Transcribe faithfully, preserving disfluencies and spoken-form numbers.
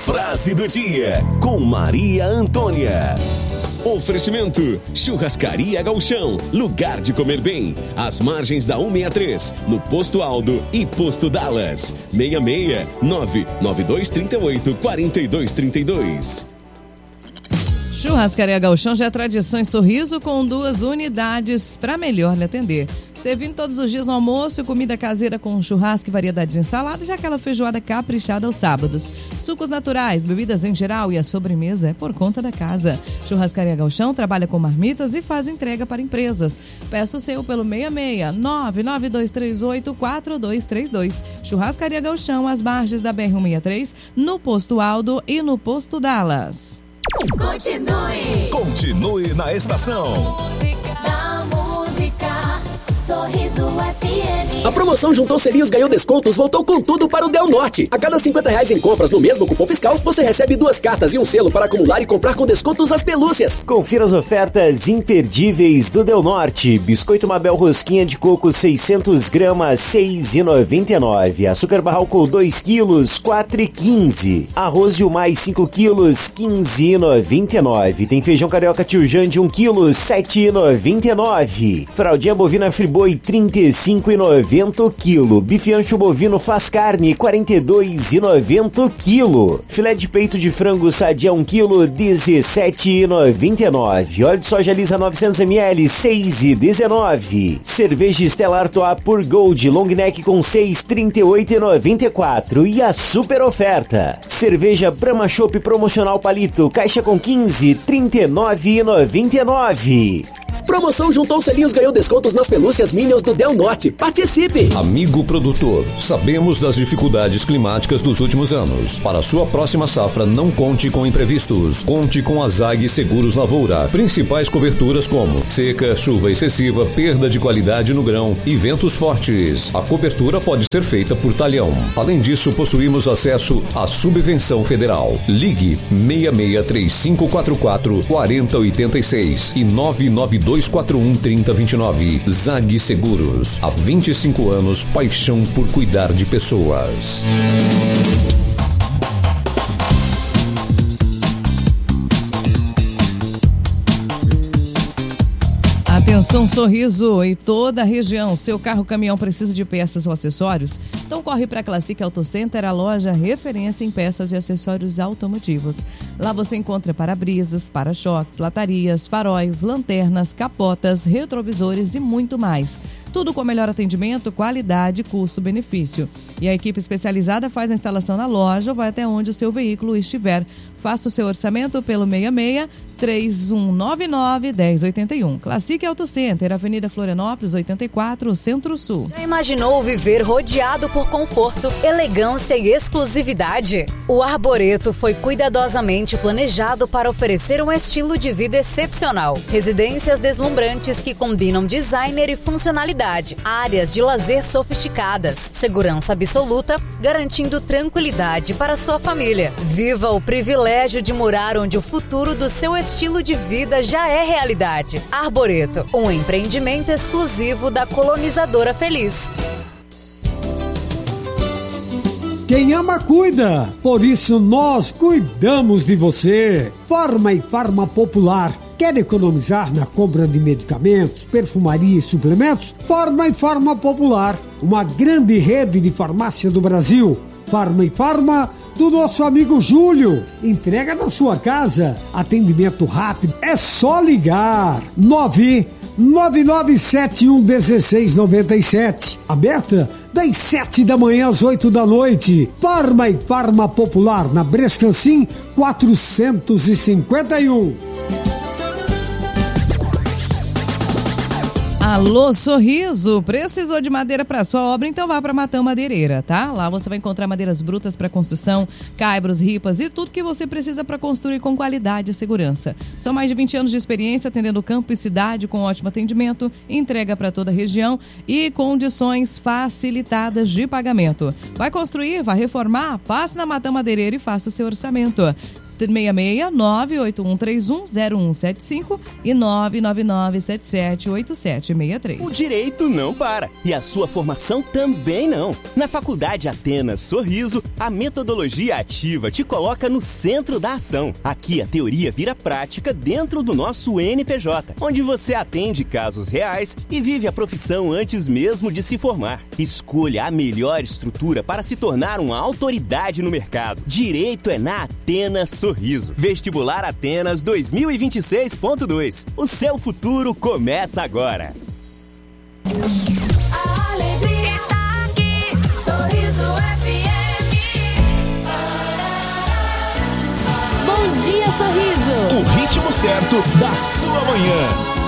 Frase do dia com Maria Antônia. Oferecimento: Churrascaria Gauchão, lugar de comer bem, às margens da cento e sessenta e três, no Posto Aldo e Posto Dallas. seis seis nove nove dois três oito quatro dois três dois. Churrascaria Gauchão já é tradição em Sorriso, com duas unidades para melhor lhe atender. Servindo todos os dias no almoço, comida caseira com churrasco e variedades de ensaladas e aquela feijoada caprichada aos sábados. Sucos naturais, bebidas em geral e a sobremesa é por conta da casa. Churrascaria Gauchão trabalha com marmitas e faz entrega para empresas. Peça o seu pelo seis seis nove nove dois três oito quatro dois três dois. Churrascaria Gauchão, às margens da B R cento e sessenta e três, no Posto Aldo e no Posto Dallas. Continue. Continue na estação. Da música, Sorriso F M. A promoção Juntou Selinhos Ganhou Descontos voltou com tudo para o Del Norte. A cada cinquenta reais em compras no mesmo cupom fiscal, você recebe duas cartas e um selo para acumular e comprar com descontos as pelúcias. Confira as ofertas imperdíveis do Del Norte. Biscoito Mabel Rosquinha de coco seiscentos gramas, seis reais e noventa e nove. Açúcar Barral dois quilos, quatro reais e quinze. Arroz Gilmai cinco quilos, quinze reais e noventa e nove. Tem feijão carioca Tio Jande um quilo, sete reais e noventa e nove. Fraldinha bovina Friboi trinta e cinco reais e noventa o quilo. Bife ancho bovino Faz Carne quarenta e dois reais e noventa o quilo. Filé de peito de frango Sadia um quilo, dezessete reais e noventa e nove. Óleo de soja lisa novecentos mililitros, seis reais e dezenove. Cerveja Stella Artois por Gold Long Neck com seis, trinta e oito reais e noventa e quatro. E a super oferta: cerveja Brahma Chopp promocional palito, caixa com quinze, trinta e nove reais e noventa e nove. Promoção Juntou Selinhos Ganhou Descontos nas pelúcias Minions do Del Norte. Participe! Amigo produtor, sabemos das dificuldades climáticas dos últimos anos. Para sua próxima safra, não conte com imprevistos. Conte com a Zag Seguros Lavoura. Principais coberturas como seca, chuva excessiva, perda de qualidade no grão e ventos fortes. A cobertura pode ser feita por talhão. Além disso, possuímos acesso à subvenção federal. Ligue seis seis três cinco quatro quatro, quatro zero oito seis e nove nove dois quatro um, três zero dois nove. Zag Seguros. Há vinte e cinco anos, paixão por cuidar de pessoas. Atenção Sorriso e toda a região, seu carro caminhão precisa de peças ou acessórios? Então corre para a Classic Auto Center, a loja referência em peças e acessórios automotivos. Lá você encontra para-brisas, para-choques, latarias, faróis, lanternas, capotas, retrovisores e muito mais. Tudo com melhor atendimento, qualidade, custo-benefício. E a equipe especializada faz a instalação na loja ou vai até onde o seu veículo estiver. Faça o seu orçamento pelo seis seis três um nove nove, um zero oito um. Classic Auto Center, Avenida Florianópolis, oitenta e quatro, Centro-Sul. Já imaginou viver rodeado por conforto, elegância e exclusividade? O Arboreto foi cuidadosamente planejado para oferecer um estilo de vida excepcional. Residências deslumbrantes que combinam designer e funcionalidade. Áreas de lazer sofisticadas. Segurança absoluta, garantindo tranquilidade para sua família. Viva o privilégio de morar onde o futuro do seu estilo de vida já é realidade. Arboreto, um empreendimento exclusivo da Colonizadora Feliz. Quem ama, cuida. Por isso, nós cuidamos de você. Farma e Farma Popular. Quer economizar na compra de medicamentos, perfumaria e suplementos? Farma e Farma Popular. Uma grande rede de farmácia do Brasil. Farma e Farma do nosso amigo Júlio. Entrega na sua casa. Atendimento rápido. É só ligar. nove nove nove sete um um seis nove sete. Aberta das sete da manhã às oito da noite. Farma e Farma Popular, na Brescancim quatrocentos e cinquenta e um. Alô Sorriso, precisou de madeira para sua obra? Então vá para Matão Madeireira, tá? Lá você vai encontrar madeiras brutas para construção, caibros, ripas e tudo que você precisa para construir com qualidade e segurança. São mais de vinte anos de experiência atendendo campo e cidade com ótimo atendimento, entrega para toda a região e condições facilitadas de pagamento. Vai construir, vai reformar? Passe na Matão Madeireira e faça o seu orçamento. seis seis nove oito um três um zero um sete cinco e nove nove nove sete sete oito sete seis três. O direito não para e a sua formação também não. Na Faculdade Atenas Sorriso, a metodologia ativa te coloca no centro da ação. Aqui a teoria vira prática dentro do nosso N P J, onde você atende casos reais e vive a profissão antes mesmo de se formar. Escolha a melhor estrutura para se tornar uma autoridade no mercado. Direito é na Atenas Sorriso. Vestibular Atenas dois mil e vinte e seis ponto dois. O seu futuro começa agora. A alegria está aqui, Sorriso F M. Bom dia, Sorriso. O ritmo certo da sua manhã.